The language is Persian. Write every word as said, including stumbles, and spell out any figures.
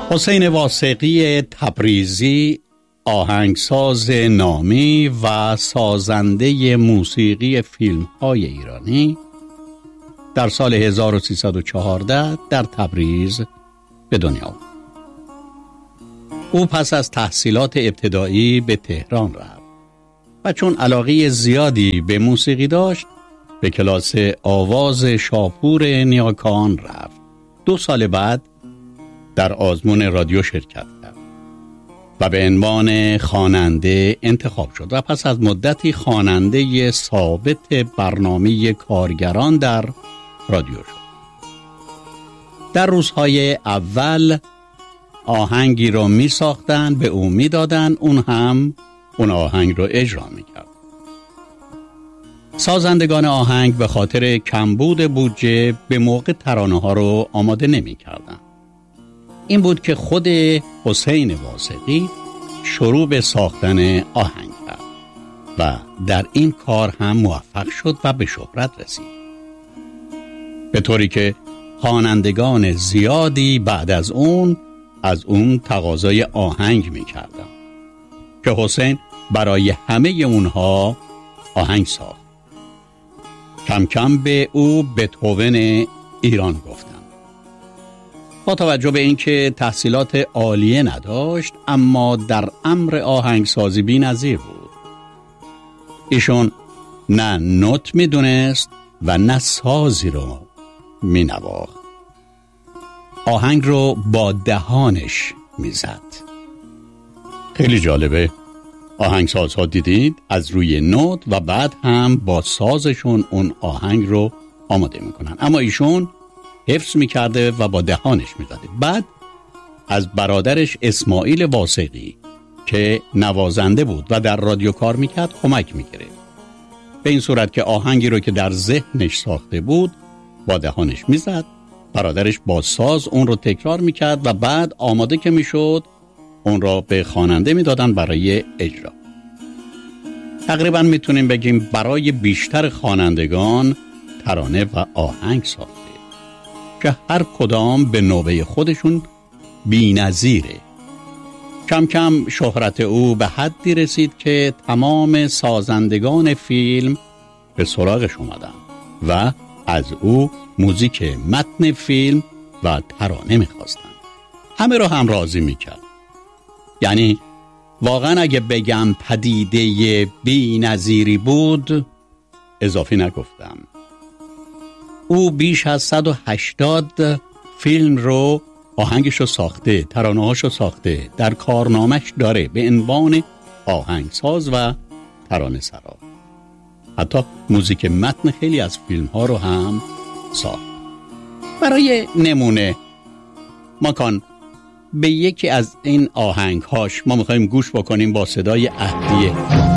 حسین واثقی تبریزی، آهنگساز نامی و سازنده موسیقی فیلم‌های ایرانی، در سال هزار و سیصد و چهارده در تبریز به دنیا آمد. او پس از تحصیلات ابتدایی به تهران رفت و چون علاقه زیادی به موسیقی داشت به کلاس آواز شاپور نیاکان رفت. دو سال بعد در آزمون رادیو شرکت کرد و به عنوان خواننده انتخاب شد و پس از مدتی خواننده ثابت برنامه کارگران در رادیو شد. در روزهای اول آهنگی را می ساختن، به او می دادن، اون هم اون آهنگ را اجرا می کرد. سازندگان آهنگ به خاطر کمبود بودجه به موقع ترانه ها رو آماده نمی کردن. این بود که خود حسین واثقی شروع به ساختن آهنگ کرد و در این کار هم موفق شد و به شهرت رسید، به طوری که خوانندگان زیادی بعد از اون از اون تقاضای آهنگ می کردن که حسین برای همه اونها آهنگ ساخت. کم کم به او بتهوون ایران گفتن. با توجه به اینکه تحصیلات عالیه نداشت اما در امر آهنگسازی بی‌نظیر بود. ایشون نه نوت می دونست و نه سازی رو می نواخت. آهنگ رو با دهانش می زد. خیلی جالبه، آهنگسازها دیدید از روی نوت و بعد هم با سازشون اون آهنگ رو آماده می کنن، اما ایشون حفظ می کرده و با دهانش می زده. بعد از برادرش اسماعیل واثقی که نوازنده بود و در رادیو کار می کرد کمک می گرفت، به این صورت که آهنگی رو که در ذهنش ساخته بود با دهانش می زد، برادرش با ساز اون رو تکرار می کرد و بعد آماده که می شد اون را به خواننده می دادن برای اجرا. تقریبا می تونیم بگیم برای بیشتر خوانندگان ترانه و آهنگ ساخته که هر کدام به نوبه خودشون بی‌نظیره. کم کم شهرت او به حدی رسید که تمام سازندگان فیلم به سراغش اومدن و از او موزیک متن فیلم و ترانه میخواستن. همه رو هم راضی میکرد. یعنی واقعا اگه بگم پدیده بی‌نظیری بود اضافی نگفتم. او بیش از صد و هشتاد فیلم رو آهنگش رو ساخته، ترانه‌هاش رو ساخته، در کارنامش داره به عنوان آهنگساز و ترانه سرا. حتی موزیک متن خیلی از فیلم ها رو هم ساخت. برای نمونه ماکان به یکی از این آهنگ هاش ما میخواییم گوش بکنیم با صدای اهدیه.